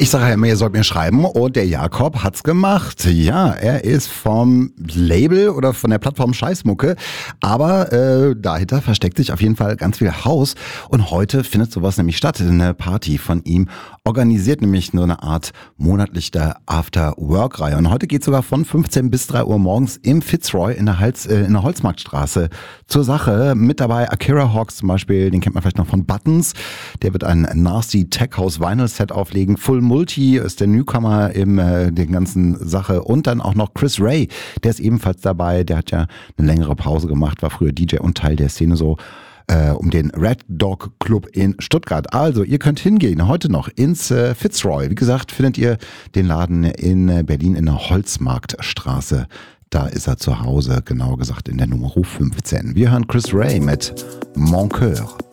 Ich sage ja immer, ihr sollt mir schreiben und der Jakob hat's gemacht. Ja, er ist vom Label oder von der Plattform Scheißmucke, aber dahinter versteckt sich auf jeden Fall ganz viel Haus und heute findet sowas nämlich statt, eine Party von ihm, organisiert nämlich so eine Art monatlicher After-Work-Reihe und heute geht sogar von 15 bis 3 Uhr morgens im Fitzroy in der Holzmarktstraße zur Sache. Mit dabei Akira Hawks zum Beispiel, den kennt man vielleicht noch von Buttons, der wird ein Nasty Tech House Vinyl Set auflegen, Full Multi ist der Newcomer in der ganzen Sache und dann auch noch Chris Ray, der ist ebenfalls dabei, der hat ja eine längere Pause gemacht, war früher DJ und Teil der Szene so um den Red Dog Club in Stuttgart. Also ihr könnt hingehen, heute noch ins Fitzroy. Wie gesagt, findet ihr den Laden in Berlin in der Holzmarktstraße. Da ist er zu Hause, genauer gesagt in der Nummer 15. Wir hören Chris Ray mit Mon Coeur.